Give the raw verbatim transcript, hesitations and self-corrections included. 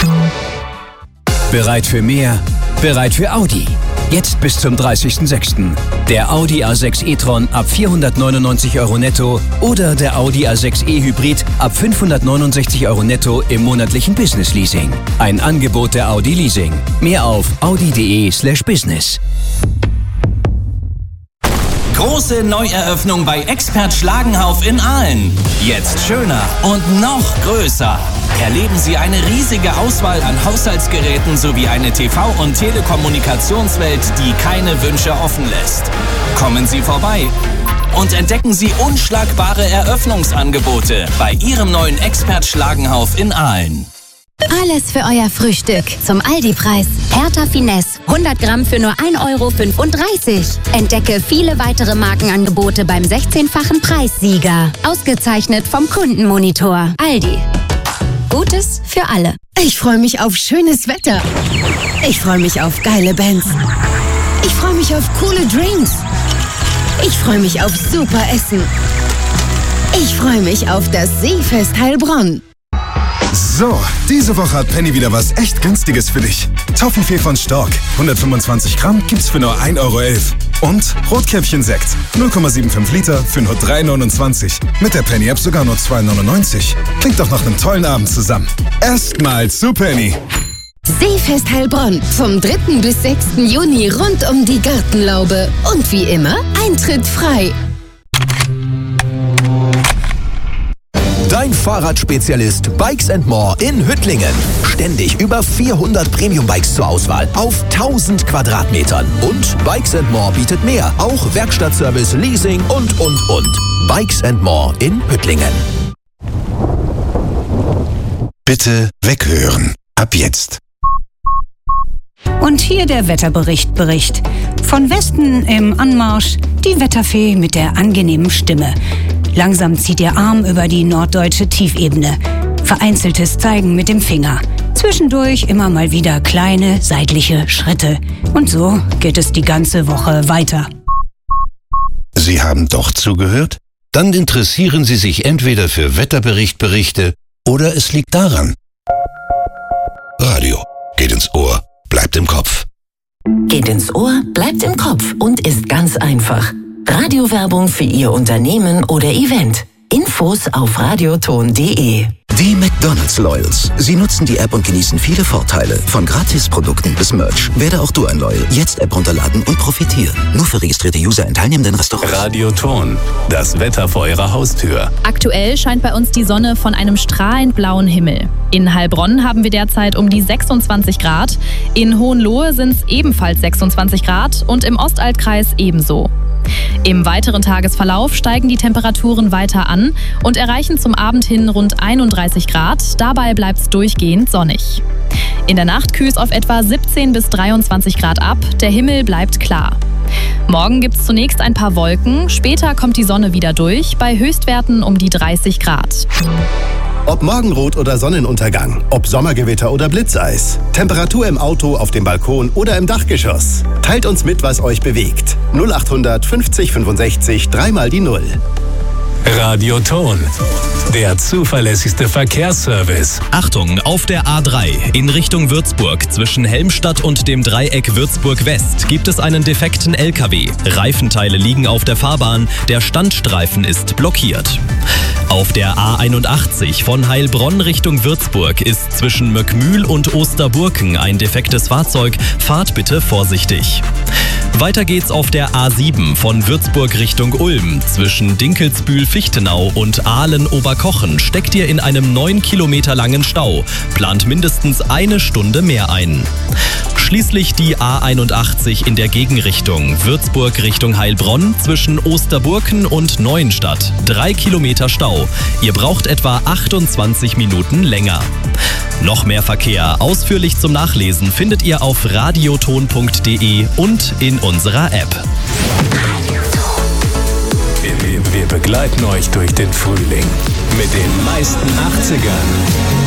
Bereit für mehr? Bereit für Audi. Jetzt bis zum dreißigsten sechsten Der Audi A sechs e-tron ab vierhundertneunundneunzig Euro netto oder der Audi A sechs e-Hybrid ab fünfhundertneunundsechzig Euro netto im monatlichen Business Leasing. Ein Angebot der Audi Leasing. Mehr auf audi.de slash business. Große Neueröffnung bei Expert Schlagenhauf in Aalen. Jetzt schöner und noch größer. Erleben Sie eine riesige Auswahl an Haushaltsgeräten sowie eine T V- und Telekommunikationswelt, die keine Wünsche offen lässt. Kommen Sie vorbei und entdecken Sie unschlagbare Eröffnungsangebote bei Ihrem neuen Expert Schlagenhauf in Aalen. Alles für euer Frühstück zum Aldi-Preis. Hertha Finesse, hundert Gramm für nur ein Euro fünfunddreißig. Entdecke viele weitere Markenangebote beim sechzehnfachen Preissieger. Ausgezeichnet vom Kundenmonitor. Aldi. Gutes für alle. Ich freue mich auf schönes Wetter. Ich freue mich auf geile Bands. Ich freue mich auf coole Drinks. Ich freue mich auf super Essen. Ich freue mich auf das Seefest Heilbronn. So, diese Woche hat Penny wieder was echt Günstiges für dich. Toffifee von Stork, hundertfünfundzwanzig Gramm, gibt's für nur ein Euro elf. Und Rotkäppchen-Sekt, null Komma fünfundsiebzig Liter für nur drei neunundzwanzig. Mit der Penny-App sogar nur zwei neunundneunzig. Klingt doch nach einem tollen Abend zusammen. Erstmal zu Penny. Seefest Heilbronn, vom dritten bis sechsten Juni rund um die Gartenlaube. Und wie immer, Eintritt frei. Dein Fahrradspezialist Bikes and More in Hüttlingen. Ständig über vierhundert Premium-Bikes zur Auswahl auf tausend Quadratmetern. Und Bikes and More bietet mehr. Auch Werkstattservice, Leasing und, und, und. Bikes and More in Hüttlingen. Bitte weghören. Ab jetzt. Und hier der Wetterbericht Bericht. Von Westen im Anmarsch die Wetterfee mit der angenehmen Stimme. Langsam zieht ihr Arm über die norddeutsche Tiefebene. Vereinzeltes Zeigen mit dem Finger. Zwischendurch immer mal wieder kleine seitliche Schritte. Und so geht es die ganze Woche weiter. Sie haben doch zugehört? Dann interessieren Sie sich entweder für Wetterberichtberichte oder es liegt daran. Radio geht ins Ohr, bleibt im Kopf. Geht ins Ohr, bleibt im Kopf und ist ganz einfach. Radiowerbung für Ihr Unternehmen oder Event. Infos auf radioton punkt de. Die McDonald's Loyals. Sie nutzen die App und genießen viele Vorteile. Von Gratisprodukten bis Merch. Werde auch du ein Loyal. Jetzt App runterladen und profitieren. Nur für registrierte User in teilnehmenden Restaurants. Radioton. Das Wetter vor Ihrer Haustür. Aktuell scheint bei uns die Sonne von einem strahlend blauen Himmel. In Heilbronn haben wir derzeit um die sechsundzwanzig Grad. In Hohenlohe sind es ebenfalls sechsundzwanzig Grad und im Ostaltkreis ebenso. Im weiteren Tagesverlauf steigen die Temperaturen weiter an und erreichen zum Abend hin rund einunddreißig Grad. Dabei bleibt es durchgehend sonnig. In der Nacht kühlt es auf etwa siebzehn bis dreiundzwanzig Grad ab. Der Himmel bleibt klar. Morgen gibt es zunächst ein paar Wolken. Später kommt die Sonne wieder durch, bei Höchstwerten um die dreißig Grad. Ob Morgenrot oder Sonnenuntergang, ob Sommergewitter oder Blitzeis, Temperatur im Auto, auf dem Balkon oder im Dachgeschoss. Teilt uns mit, was euch bewegt. null achthundert fünfzig fünfundsechzig, dreimal die Null. Radioton. Der zuverlässigste Verkehrsservice. Achtung, auf der A drei in Richtung Würzburg zwischen Helmstadt und dem Dreieck Würzburg West gibt es einen defekten L K W. Reifenteile liegen auf der Fahrbahn, der Standstreifen ist blockiert. Auf der A einundachtzig von Heilbronn Richtung Würzburg ist zwischen Möckmühl und Osterburken ein defektes Fahrzeug. Fahrt bitte vorsichtig. Weiter geht's auf der A sieben von Würzburg Richtung Ulm. Zwischen Dinkelsbühl-Fichtenau und Aalen-Oberkochen steckt ihr in einem neun Kilometer langen Stau. Plant mindestens eine Stunde mehr ein. Schließlich die A einundachtzig in der Gegenrichtung. Würzburg Richtung Heilbronn zwischen Osterburken und Neuenstadt. Drei Kilometer Stau. Ihr braucht etwa achtundzwanzig Minuten länger. Noch mehr Verkehr ausführlich zum Nachlesen findet ihr auf radioton punkt de und in unserer App. Wir, wir, wir begleiten euch durch den Frühling mit den meisten achtzigern.